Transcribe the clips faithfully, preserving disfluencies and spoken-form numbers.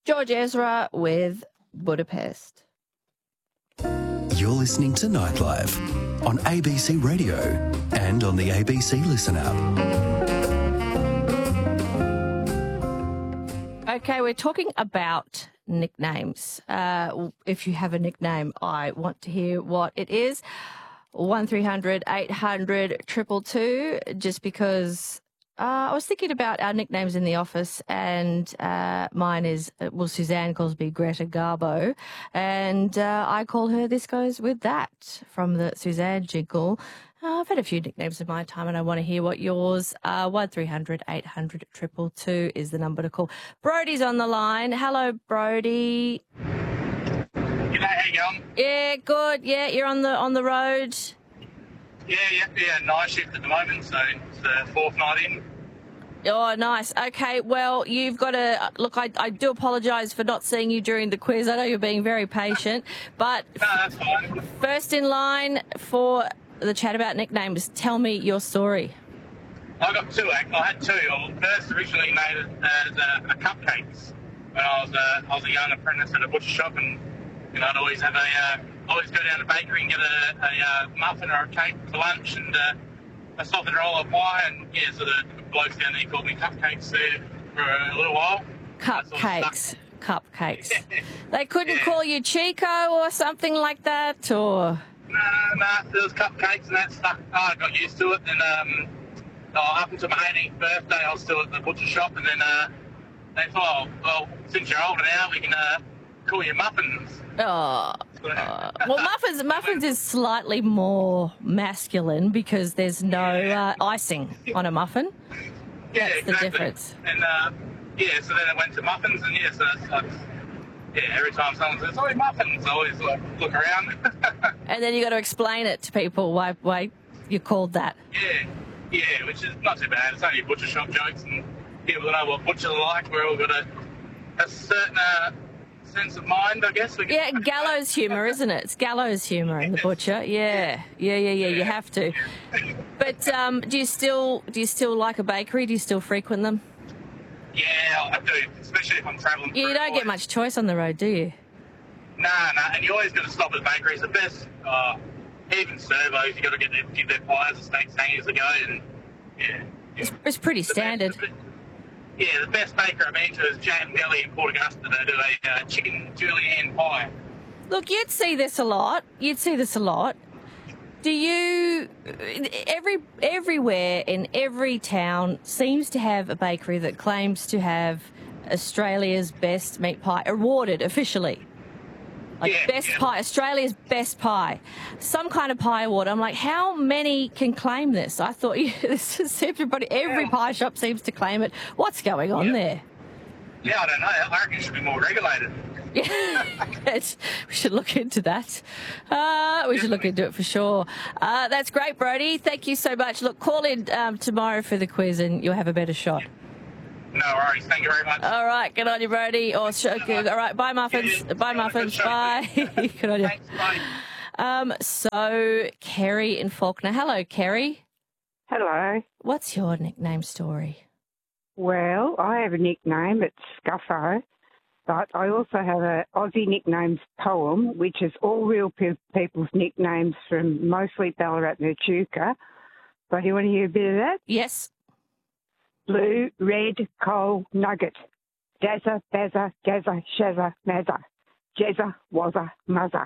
George Ezra with Budapest. You're listening to Nightlife on A B C Radio and on the A B C Listen app. Okay, we're talking about nicknames. Uh, if you have a nickname, I want to hear what it is. one three hundred eight hundred two two two, just because uh, I was thinking about our nicknames in the office, and uh, mine is, well, Suzanne calls me Greta Garbo, and uh, I call her This Goes With That from the Suzanne jingle. Uh, I've had a few nicknames in my time, and I want to hear what yours are. one three hundred eight hundred two two two is the number to call. Brody's on the line. Hello, Brody. G'day, how you going? Yeah, good. Yeah, you're on the on the road. Yeah, yeah, yeah, night shift at the moment, so it's the fourth night in. Oh, nice. Okay, well, you've got to... Look, I, I do apologise for not seeing you during the quiz. I know you're being very patient, but... No, that's fine. First in line for the chat about nicknames, tell me your story. I got two, I had two. I first originally made it as a, a cupcakes when I was a, I was a young apprentice at a butcher shop, and you know, I'd always have a, uh, always go down to the bakery and get a, a, a muffin or a cake for lunch, and uh, a soft and roll of pie, and yeah, so the blokes down there called me Cupcakes there for a little while. Cupcakes, cupcakes. Yeah. They couldn't Yeah. call you Chico or something like that, or... No, no, there was cupcakes and that stuff. I got used to it, and um, oh, up until my eighteenth birthday, I was still at the butcher shop, and then uh, they thought, oh, well, since you're older now, we can uh, call you Muffins. Oh, uh, well, muffins muffins is slightly more masculine because there's no uh, icing on a muffin. Yeah, That's the exactly. difference. And uh, yeah, so then it went to Muffins, and yeah, so it's like, yeah, every time someone says, "Oh, Muffins," I always like look around. And then you got to explain it to people why why you're called that. Yeah, yeah, which is not too bad. It's only butcher shop jokes, and people know what butchers are like. We're all got a, a certain uh, sense of mind, I guess. We can- Yeah, gallows humour, isn't it? It's gallows humour in the butcher. Yeah, yeah, yeah, yeah. You have to. But um, do you still do you still like a bakery? Do you still frequent them? Yeah, I do, especially if I'm travelling. You through, don't get always- much choice on the road, do you? Nah, nah, and you always got to stop at the bakery. It's the best. Uh, even servos, you got to get their, give their pies and steaks hangers a go, and yeah. yeah. It's, it's pretty The best- standard. the be- yeah, the best baker I've been to is Jam Deli in Port Augusta. They do a uh, chicken julienne pie. Look, you'd see this a lot. You'd see this a lot. Do you... Every Everywhere in every town seems to have a bakery that claims to have Australia's best meat pie, awarded officially. Like Yeah, best yeah. pie, Australia's best pie. Some kind of pie award. I'm like, how many can claim this? I thought yeah, this is everybody, every Yeah. pie shop seems to claim it. What's going on Yeah. there? Yeah, I don't know. I reckon it should be more regulated. Yeah, it's- we should look into that. Uh, we should look into it for sure. Uh, that's great, Brody. Thank you so much. Look, call in um, tomorrow for the quiz and you'll have a better shot. No worries. Thank you very much. All right, good on you, Brody. Or sh- all right, bye, muffins. Yeah, Bye, yeah, muffins. good show. Bye. Good on you. Thanks, bye. Um, so, Kerry in Faulkner. Hello, Kerry. Hello. What's your nickname story? Well, I have a nickname. It's Scuffo, but I also have a Aussie nicknames poem, which is all real pe- people's nicknames from mostly Ballarat and Echuca. But you want to hear a bit of that? Yes. Blue, red, coal, nugget. Dazza, bazza, gazza, shazza, mazza. Jazza, wazza, muzza.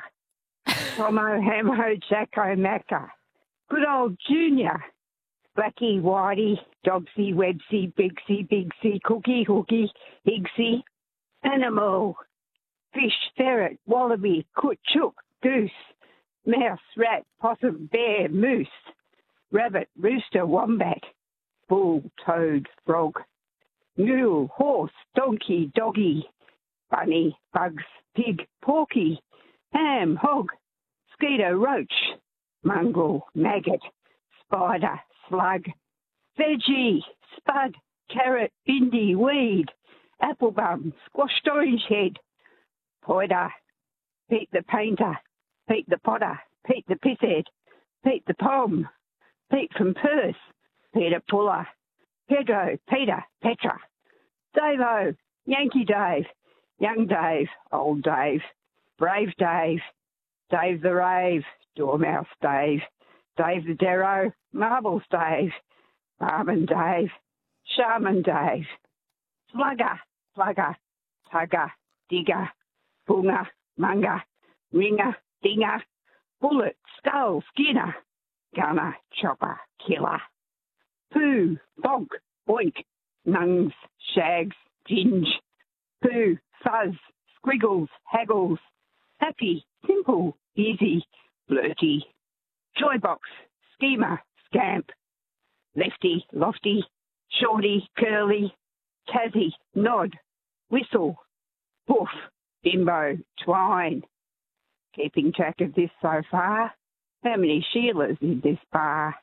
Tomo, hamo, jacko, macca. Good old Junior. Blackie, Whitey, Dogsy, Websy, Bigsy, Bigsy, Cookie, Hookie, Higsy. Animal. Fish, ferret, wallaby, coot, chook, goose. Mouse, rat, possum, bear, moose. Rabbit, rooster, wombat. Bull, toad, frog. Mule, horse, donkey, doggy. Bunny, bugs, pig, porky. Ham, hog. Mosquito, roach. Mongrel, maggot. Spider, slug. Veggie, spud, carrot, bindi, weed. Applebum, squashed orange head. Poider, Pete the painter. Pete the potter. Pete the pisshead. Pete the pom. Pete from Perth. Peter Puller. Pedro, Peter, Petra. Davo, Yankee Dave. Young Dave, old Dave, brave Dave, Dave the Rave, Dormouse Dave, Dave the Darrow, Marbles Dave, Barman Dave, Shaman Dave, Slugger, Plugger, Tugger, Digger, Bunga, Munga, Ringer, Dinger, Bullet, Skull, Skinner, Gunner, Chopper, Killer, Pooh, Bonk, Boink, Nungs, Shags, Ginge, Pooh, Fuzz, Squiggles, Haggles, Happy, Simple, Easy, Blurty, Joybox, Schemer, Scamp, Lefty, Lofty, Shorty, Curly, Tassie, Nod, Whistle, Boof, Bimbo, Twine. Keeping track of this so far. How many Sheilas in this bar?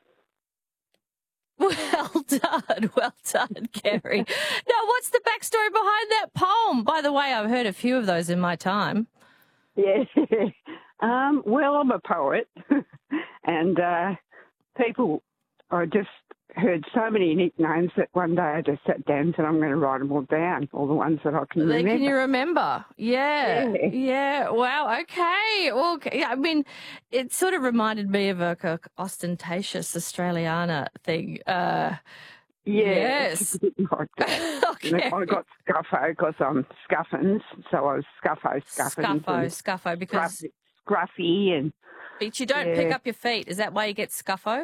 Well done, well done, Kerry. Now, what's the backstory behind that poem? By the way, I've heard a few of those in my time. Yeah. um, well, I'm a poet, and uh, people, I just heard so many nicknames that one day I just sat down and said, I'm going to write them all down, all the ones that I can They- remember. Can you remember? Yeah. Yeah. Yeah. Wow. Okay. Well, okay. Yeah, I mean, it sort of reminded me of a, a ostentatious Australiana thing. Uh, Yeah, Yes. it's a bit like that. okay. I got Scuffo because I'm Scuffins, so I was Scuffo, Scuffins, Scuffo, and scuffo, because Scruffy, Scruffy and but you don't pick yeah. up your feet. Is that why you get scuffo?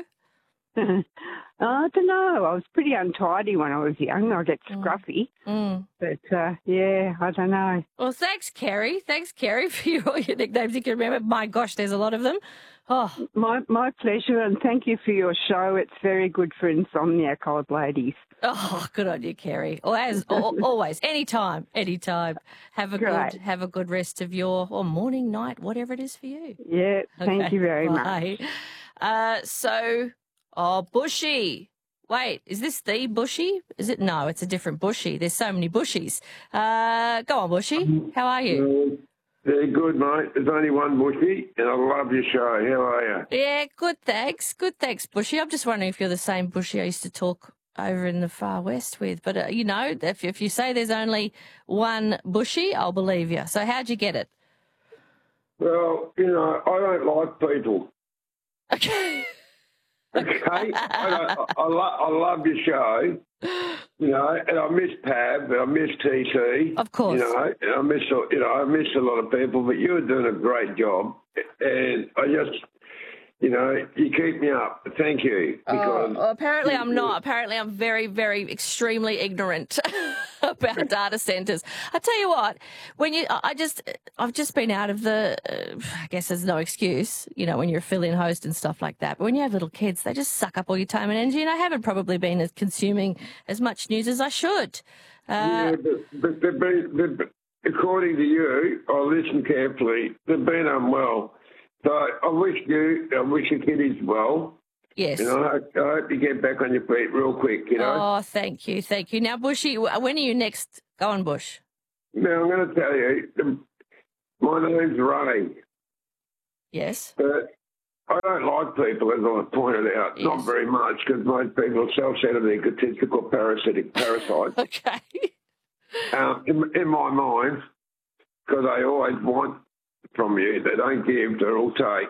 I don't know. I was pretty untidy when I was young. I get Scruffy, Mm. but uh, yeah, I don't know. Well, thanks, Kerry. Thanks, Kerry, for your, all your nicknames you can remember. My gosh, there's a lot of them. Oh, My my pleasure, and thank you for your show. It's very good for insomnia, cold ladies. oh, good on you, Kerry. Or as al- always, anytime, anytime. Have a Great. good, have a good rest of your or morning, night, whatever it is for you. Yeah, thank Okay, you very much. bye. Uh, so, oh, Bushy. Wait, is this the Bushy? Is it? No, it's a different Bushy. There's so many Bushies. Uh, go on, Bushy. How are you? Very good, mate. There's only one Bushy, and I love your show. How are you? Yeah, good, thanks. Good, thanks, Bushy. I'm just wondering if you're the same Bushy I used to talk over in the far west with. But, uh, you know, if, if you say there's only one Bushy, I'll believe you. So how'd you get it? Well, you know, I don't like people. Okay. Okay, I, don't, I, I, lo- I love your show. You know, and I miss Pav, and I miss T T. Of course. You know, and I miss, you know, I miss a lot of people, but you're doing a great job, and I just, you know, you keep me up. Thank you. Oh, Because well, apparently I'm not. Apparently I'm very, very extremely ignorant about data centers. I tell you what, when you, I just, I've just been out of the, uh, I guess there's no excuse, you know, when you're a fill-in host and stuff like that. But when you have little kids, they just suck up all your time and energy. And I haven't probably been as consuming as much news as I should. Uh, yeah, but, but, they've been, they've been- according to you, I listened carefully. They've been unwell. So I wish you, I wish your kiddies well. yes. You know, I, I hope you get back on your feet real quick, you know. Oh, thank you, thank you. Now, Bushy, when are you next? Go on, Bush. Now, I'm going to tell you, the, my name's Ray, Yes. but I don't like people, as I pointed out, Yes. not very much, because most people are self-centered, egotistical, parasitic parasites. Okay. um, in, in my mind, because they always want from you. They don't give, they'll all take.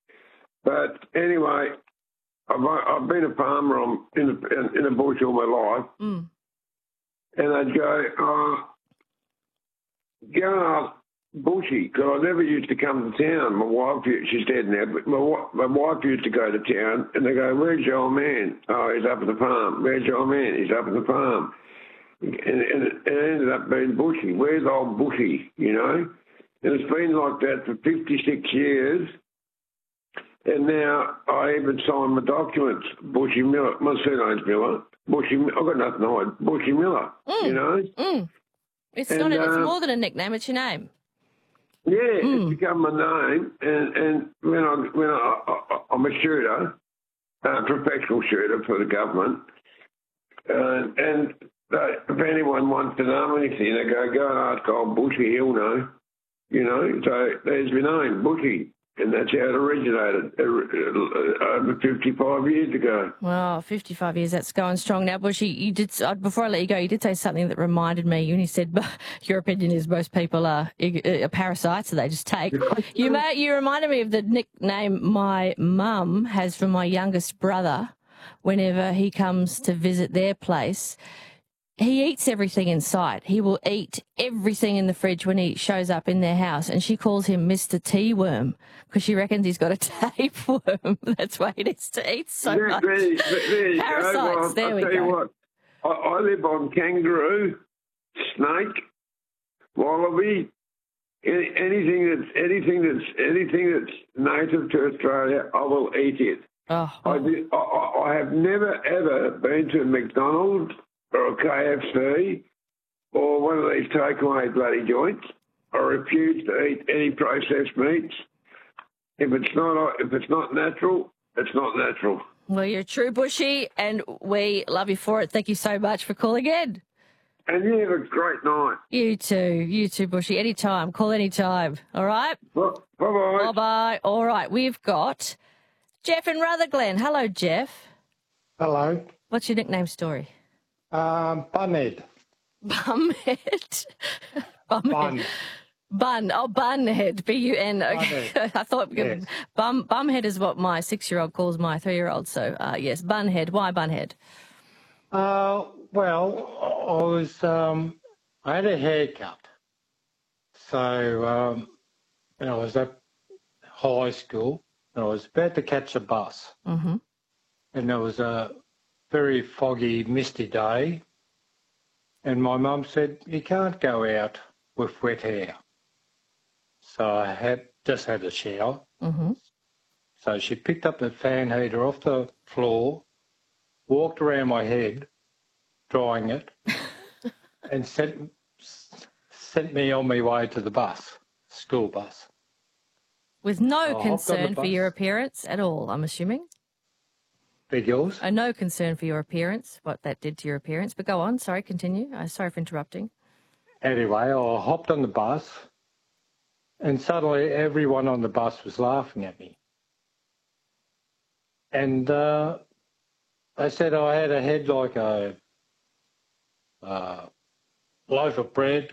But anyway, I've, I've been a farmer on, in, the, in, in the bush all my life, Mm. and I'd go, oh, go and ask Bushy, because I never used to come to town. My wife, she's dead now, but my, wa- my wife used to go to town, and they go, where's your old man? Oh, he's up at the farm. Where's your old man? He's up at the farm. And, and it ended up being Bushy. Where's old Bushy, you know? And it's been like that for fifty-six years. And now I even signed my documents, Bushy Miller. My surname's Miller. Bushy, I've got nothing to hide. Bushy Miller, Mm. you know? Mm. It's And, not. A, it's uh, more than a nickname. It's your name. Yeah, Mm. it's become my name. And, and when, I, when I, I, I'm a shooter, a professional shooter for the government, uh, and they, if anyone wants to know anything, they go, go and ask old Bushy, he'll know. You know, so there's my name, Bushy. And that's how it originated uh, over fifty-five years ago. Well, fifty-five years, that's going strong now. Bushy, you did, uh, before I let you go, you did say something that reminded me. You said your opinion is most people are, are parasites, so they just take. You may, you reminded me of the nickname my mum has for my youngest brother whenever he comes to visit their place. He eats everything in sight. He will eat everything in the fridge when he shows up in their house, and she calls him Mister Tea Worm because she reckons he's got a tapeworm. That's why he needs to eat so there, much. There, there you Parasites, go. Well, there I'll we tell go. You what, I, I live on kangaroo, snake, wallaby, any, anything that's anything that's anything that's native to Australia. I will eat it. Oh, I, do, I, I I have never ever been to a McDonald's or a K F C or one of these takeaway bloody joints. I refuse to eat any processed meats. If it's not, if it's not natural, it's not natural. well, you're true, Bushy, and we love you for it. Thank you so much for calling in. And you have a great night. You too. You too, Bushy. Anytime. Call anytime. All right? Bye-bye. Bye-bye. All right. We've got Jeff in Rutherglen. Hello, Jeff. Hello. What's your nickname story? Um, Bunhead. Bumhead. Bumhead. Bun. Bun. Oh, Bunhead. B U N. Okay. Bunhead. I thought Yes. bum Bumhead is what my six-year-old calls my three-year-old. So, uh, yes, Bunhead. Why Bunhead? Uh, well, I was, um, I had a haircut. So, um, and I was at high school and I was about to catch a bus. Mm-hmm. And there was a very foggy, misty day. And my mum said, you can't go out with wet hair. So I had just had a shower. Mm-hmm. So she picked up the fan heater off the floor, walked around my head, drying it, and sent, sent me on my way to the bus, school bus. With no I hopped on the concern for bus. your appearance at all, I'm assuming? Big yours? Uh, no concern for your appearance, what that did to your appearance. But go on. Sorry, continue. Uh, sorry for interrupting. Anyway, I hopped on the bus, and suddenly everyone on the bus was laughing at me. And uh, they said I had a head like a uh, loaf of bread,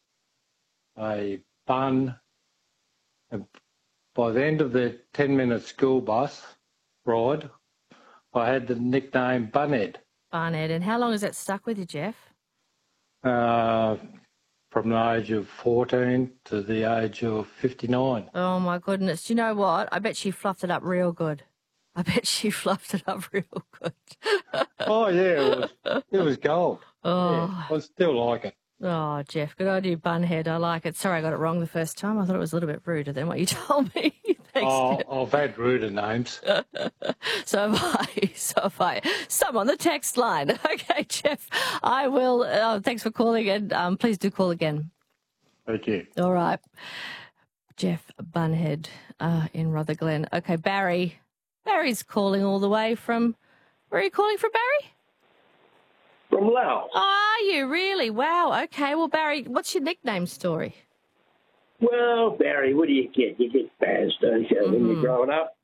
a bun. And by the end of the ten-minute school bus ride, I had the nickname Bunhead. Barnett. And how long has that stuck with you, Jeff? Uh, from the age of fourteen to the age of fifty-nine. Oh, my goodness. Do you know what? I bet she fluffed it up real good. I bet she fluffed it up real good. Oh, yeah, it was, it was gold. Oh. Yeah, I still like it. Oh, Jeff, good on you, Bunhead. I like it. Sorry I got it wrong the first time. I thought it was a little bit ruder than what you told me. Thanks, Oh, Jeff. I've had ruder names. So have I. So have I. Some on the text line. Okay, Jeff, I will. Oh, thanks for calling, and um, please do call again. Thank you. All right. Jeff Bunhead uh, in Rutherglen. Okay, Barry. Barry's calling all the way from... Where are you calling from, Barry? From Laos. Are you really? Wow. Okay. Well, Barry, what's your nickname story? Well, Barry, what do you get? You get Baz, don't you, when you're growing up?